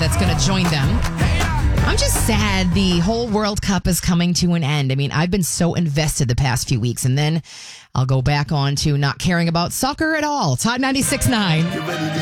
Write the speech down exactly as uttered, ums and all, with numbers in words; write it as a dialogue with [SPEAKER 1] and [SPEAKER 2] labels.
[SPEAKER 1] that's going to join them. I'm just sad the whole World Cup is coming to an end. I mean, I've been so invested the past few weeks, and then I'll go back on to not caring about soccer at all. It's Hot ninety-six point nine.